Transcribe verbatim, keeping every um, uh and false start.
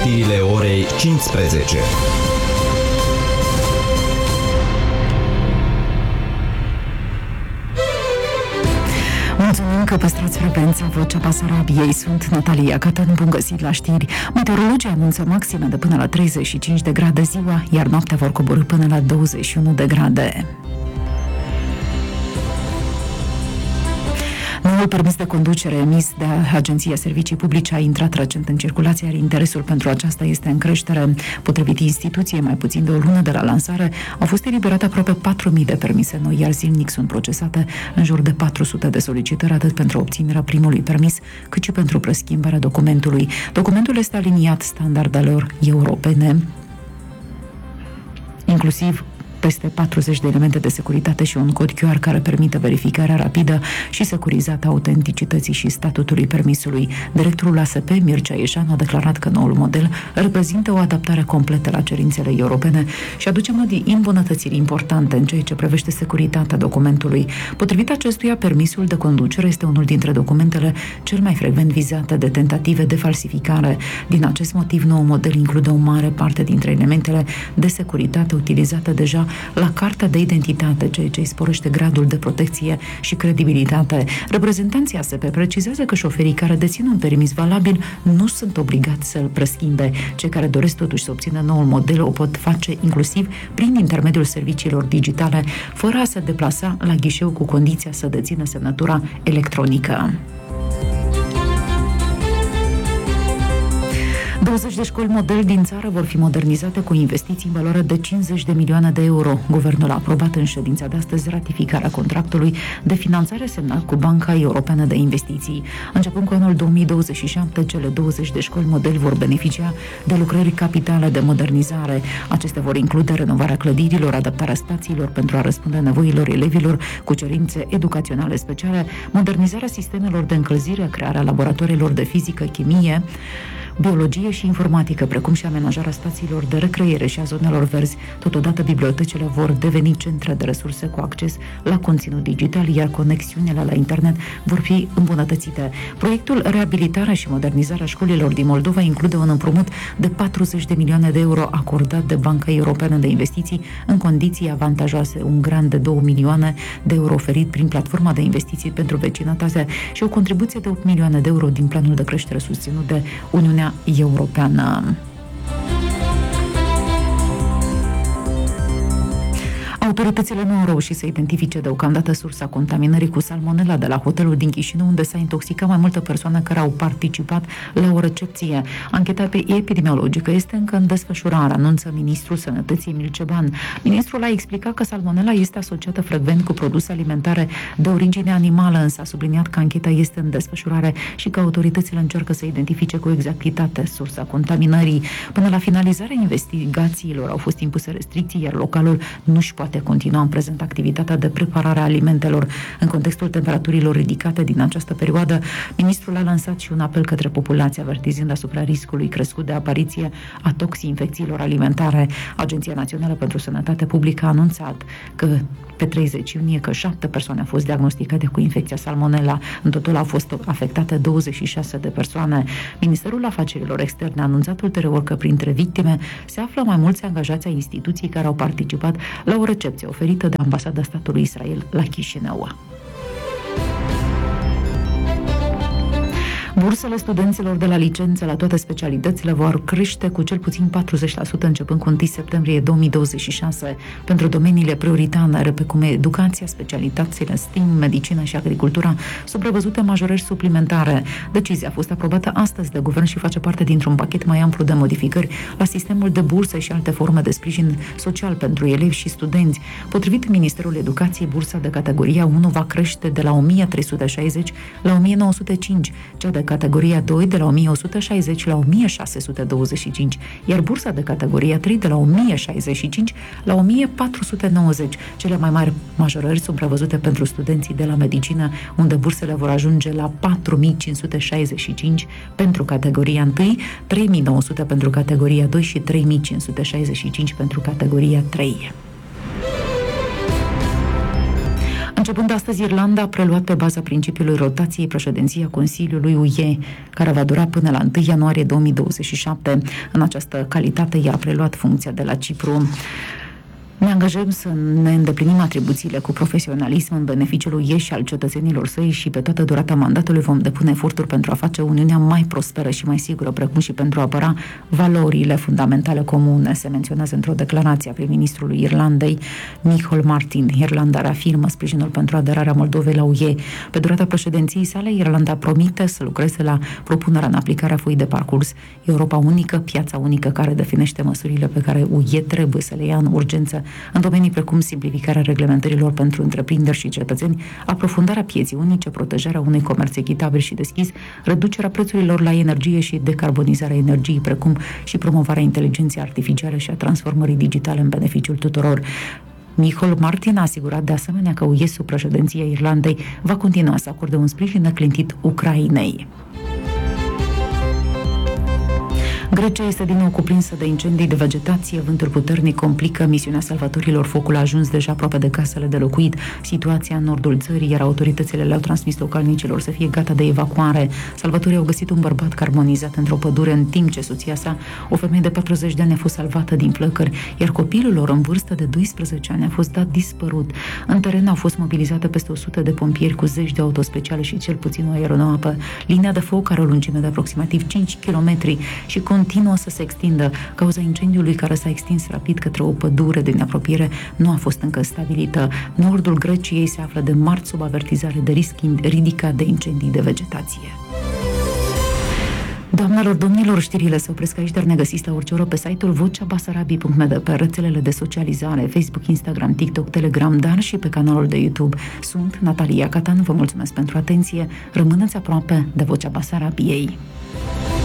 Știrile orei cincisprezece. Mulțumim că păstrați frecvența Vocea Basarabiei. Sunt Natalia Catan, bun găsit la știri. Meteorologii anunță maxime de până la treizeci și cinci de grade ziua, iar noaptea vor coborî până la douăzeci și unu de grade. Noul permis de conducere emis de Agenția Servicii Publice a intrat recent în circulație, iar interesul pentru aceasta este în creștere. Potrivit instituției, mai puțin de o lună de la lansare, au fost eliberate aproape patru mii de permise noi, iar zilnic sunt procesate în jur de patru sute de solicitări, atât pentru obținerea primului permis, cât și pentru preschimbarea documentului. Documentul este aliniat standardelor europene, inclusiv peste patruzeci de elemente de securitate și un cod Q R care permite verificarea rapidă și securizată a autenticității și statutului permisului. Directorul A S P, Mircea Ieșanu, a declarat că noul model reprezintă o adaptare completă la cerințele europene și aduce îmbunătățiri importante în ceea ce privește securitatea documentului. Potrivit acestuia, permisul de conducere este unul dintre documentele cel mai frecvent vizate de tentative de falsificare. Din acest motiv, noul model include o mare parte dintre elementele de securitate utilizate deja la cartea de identitate, ceea ce îi sporește gradul de protecție și credibilitate. Reprezentanții A S P precizează că șoferii care dețin un permis valabil nu sunt obligați să îl preschimbe. Cei care doresc totuși să obțină noul model o pot face inclusiv prin intermediul serviciilor digitale, fără a se deplasa la ghișeu, cu condiția să dețină semnătura electronică. douăzeci de școli model din țară vor fi modernizate cu investiții în valoare de cincizeci de milioane de euro. Guvernul a aprobat în ședința de astăzi ratificarea contractului de finanțare semnat cu Banca Europeană de Investiții. Începând cu anul două mii douăzeci și șapte, cele douăzeci de școli model vor beneficia de lucrări capitale de modernizare. Acestea vor include renovarea clădirilor, adaptarea spațiilor pentru a răspunde nevoilor elevilor cu cerințe educaționale speciale, modernizarea sistemelor de încălzire, crearea laboratoarelor de fizică, chimie, biologie și informatică, precum și amenajarea spațiilor de recreere și a zonelor verzi. Totodată, bibliotecile vor deveni centre de resurse cu acces la conținut digital, iar conexiunile la internet vor fi îmbunătățite. Proiectul Reabilitarea și Modernizarea Școlilor din Moldova include un împrumut de patruzeci de milioane de euro acordat de Banca Europeană de Investiții în condiții avantajoase, un grant de două milioane de euro oferit prin platforma de investiții pentru vecinătate și o contribuție de opt milioane de euro din planul de creștere susținut de Uniunea Europeană. Autoritățile nu au reușit să identifice deocamdată sursa contaminării cu salmonella de la hotelul din Chișinău, unde s-a intoxicat mai multe persoane care au participat la o recepție. Ancheta epidemiologică este încă în desfășurare, anunță Ministrul Sănătății Emil Ceban. Ministrul a explicat că salmonella este asociată frecvent cu produse alimentare de origine animală, însă a subliniat că ancheta este în desfășurare și că autoritățile încearcă să identifice cu exactitate sursa contaminării. Până la finalizarea investigațiilor au fost impuse restricții, iar localul nu-și poate continua în prezent activitatea de preparare a alimentelor. În contextul temperaturilor ridicate din această perioadă, ministrul a lansat și un apel către populație, avertizând asupra riscului crescut de apariție a toxinfecțiilor alimentare. Agenția Națională pentru Sănătate Publică a anunțat că pe treizeci iunie că șapte persoane au fost diagnosticate cu infecția salmonella. În total au fost afectate douăzeci și șase de persoane. Ministerul Afacerilor Externe a anunțat ulterior că printre victime se află mai mulți angajați ai instituției care au participat la o recepție oferită de Ambasada Statului Israel la Chișinău. Bursele studenților de la licență la toate specialitățile vor crește cu cel puțin patruzeci la sută începând cu întâi septembrie două mii douăzeci și șase pentru domeniile prioritare, precum educația, specialitățile S T E A M, medicină și agricultura, sunt prevăzute majorări suplimentare. Decizia a fost aprobată astăzi de guvern și face parte dintr-un pachet mai amplu de modificări la sistemul de burse și alte forme de sprijin social pentru elevi și studenți. Potrivit Ministerului Educației, bursa de categoria unu va crește de la o mie trei sute șaizeci la o mie nouă sute cinci, cea de categoria doi de la o mie o sută șaizeci la o mie șase sute douăzeci și cinci, iar bursa de categoria trei de la o mie șaizeci și cinci la o mie patru sute nouăzeci. Cele mai mari majorări sunt prevăzute pentru studenții de la medicină, unde bursele vor ajunge la patru mii cinci sute șaizeci și cinci pentru categoria unu, trei mii nouă sute pentru categoria doi și trei mii cinci sute șaizeci și cinci pentru categoria trei. Începând de astăzi, Irlanda a preluat pe baza principiului rotației președinția Consiliului U E, care va dura până la întâi ianuarie două mii douăzeci și șapte. În această calitate, ea a preluat funcția de la Cipru. Ne angajăm să ne îndeplinim atribuțiile cu profesionalism în beneficiul U E și al cetățenilor săi și pe toată durata mandatului vom depune eforturi pentru a face Uniunea mai prosperă și mai sigură, precum și pentru a apăra valorile fundamentale comune, se menționează într-o declarație a prim-ministrului Irlandei, Michael Martin. Irlanda reafirmă sprijinul pentru aderarea Moldovei la U E. Pe durata președinției sale, Irlanda promite să lucreze la propunerea în aplicarea foii de parcurs Europa Unică, piața unică care definește măsurile pe care U E trebuie să le ia în urgență în domenii precum simplificarea reglementărilor pentru întreprinderi și cetățeni, aprofundarea pieții unice, protejarea unui comerț echitabil și deschis, reducerea prețurilor la energie și decarbonizarea energiei, precum și promovarea inteligenței artificiale și a transformării digitale în beneficiul tuturor. Michael Martin a asigurat de asemenea că U E sub președinția Irlandei va continua să acorde un sprijin neclintit Ucrainei. Grecia este din nou cuprinsă de incendii de vegetație, vântul puternic complică misiunea salvatorilor, focul a ajuns deja aproape de casele de locuit, situația în nordul țării, iar autoritățile le-au transmis localnicilor să fie gata de evacuare. Salvatorii au găsit un bărbat carbonizat într-o pădure, în timp ce soția sa, o femeie de patruzeci de ani, a fost salvată din flăcări, iar copilul lor în vârstă de doisprezece ani a fost dat dispărut. În teren au fost mobilizate peste o sută de pompieri cu zeci de autospeciale și cel puțin o aeronavă. Linia de foc are o lungime de aproximativ cinci kilometri și continuă să se extindă. Cauza incendiului, care s-a extins rapid către o pădure din apropiere, nu a fost încă stabilită. Nordul Greciei se află de marți sub avertizare de risc ridicat de incendii de vegetație. Doamnelor, domnilor, știrile se opresc aici, dar ne găsiți la orice oră pe site-ul vocea basarabii punct m d, pe rețelele de socializare, Facebook, Instagram, TikTok, Telegram, dar și pe canalul de YouTube. Sunt Natalia Catan, vă mulțumesc pentru atenție, rămâneți aproape de Vocea Basarabiei.